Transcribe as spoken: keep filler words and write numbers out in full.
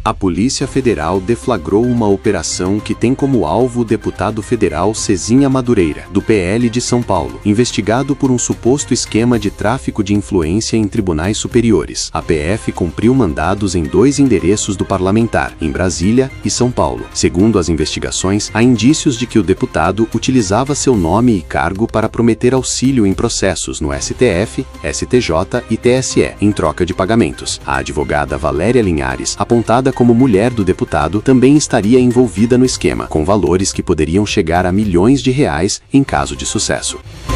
A Polícia Federal deflagrou uma operação que tem como alvo o deputado federal Cezinha Madureira, do P L de São Paulo, investigado por um suposto esquema de tráfico de influência em tribunais superiores. A P F cumpriu mandados em dois endereços do parlamentar, em Brasília e São Paulo. Segundo as investigações, há indícios de que o deputado utilizava seu nome e cargo para prometer auxílio em processos no S T F, S T J e T S E, em troca de pagamentos. A advogada Valéria Linhares, apontada como mulher do deputado, também estaria envolvida no esquema, com valores que poderiam chegar a milhões de reais em caso de sucesso.